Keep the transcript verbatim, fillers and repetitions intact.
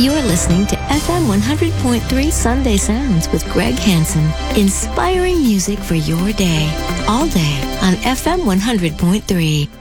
You're listening to F M one hundred point three Sunday Sounds with Greg Hansen. Inspiring music for your day, all day on F M one hundred point three.